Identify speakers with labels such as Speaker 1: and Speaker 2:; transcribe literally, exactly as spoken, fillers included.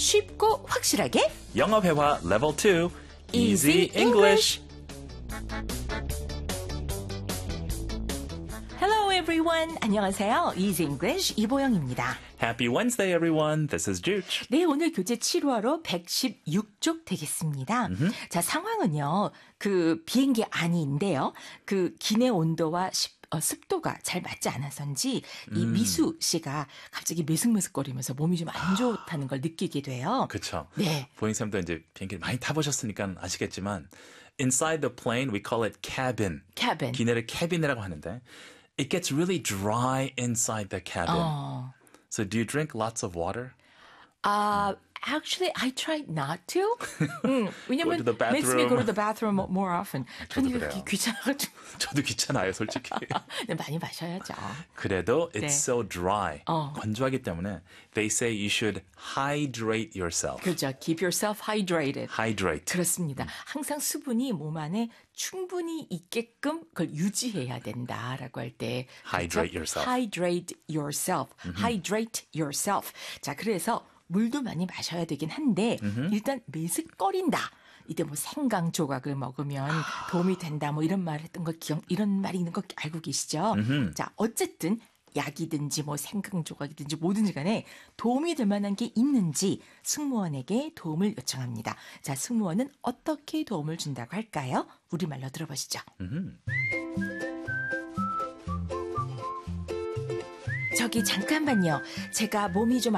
Speaker 1: 쉽고 확실하게
Speaker 2: 영어 회화 레벨 투
Speaker 1: Easy
Speaker 2: Easy English.
Speaker 1: Hello everyone. 안녕하세요. Easy English 이보영입니다.
Speaker 2: Happy Wednesday, everyone. This is Juch.
Speaker 1: 네, 오늘 교재 칠 화로 백십육 쪽 되겠습니다.
Speaker 2: Mm-hmm.
Speaker 1: 자, 상황은요. 그 비행기 안인데요. 그 기내 온도와 십, 어, 습도가 잘 맞지 않아서인지 이
Speaker 2: 음.
Speaker 1: 미수 씨가 갑자기 메승메승거리면서 몸이 좀 안 좋다는 걸 느끼게 돼요.
Speaker 2: 그렇죠.
Speaker 1: 네.
Speaker 2: 보잉쌤도 이제 비행기를 많이 타보셨으니까 아시겠지만 inside the plane we call it cabin.
Speaker 1: cabin.
Speaker 2: 기내를 cabin이라고 하는데 it gets really dry inside the cabin.
Speaker 1: 어.
Speaker 2: So do you drink lots of water?
Speaker 1: Uh, actually, I tried not to. 음, 왜냐면
Speaker 2: Go to the
Speaker 1: makes me go to
Speaker 2: bathroom.
Speaker 1: the bathroom more often.
Speaker 2: 저도
Speaker 1: 저는
Speaker 2: 그래요.
Speaker 1: 이렇게 귀찮아가지고
Speaker 2: 저도 귀찮아요, 솔직히.
Speaker 1: 네, 많이 마셔야죠.
Speaker 2: 그래도 it's
Speaker 1: 네.
Speaker 2: so dry.
Speaker 1: 어.
Speaker 2: 건조하기 때문에 they say you should hydrate yourself.
Speaker 1: 그렇죠. Keep yourself hydrated.
Speaker 2: Hydrate.
Speaker 1: 그렇습니다. 항상 수분이 몸 안에 충분히 있게끔 그걸 유지해야 된다라고 할 때
Speaker 2: Hydrate yourself.
Speaker 1: Hydrate yourself. Hydrate yourself. 자, 그래서 물도 많이 마셔야 되긴 한데 일단 메스꺼린다. 이때 뭐 생강 조각을 먹으면 도움이 된다. 뭐 이런 말 했던 거 기억 이런 말이 있는 거 알고 계시죠? 자, 어쨌든 약이든지 뭐 생강 조각이든지 뭐든지 간에 도움이 될 만한 게 있는지 승무원에게 도움을 요청합니다. 자, 승무원은 어떻게 도움을 준다고 할까요? 우리말로 들어보시죠. 저기 잠깐만요. 제가 몸이 좀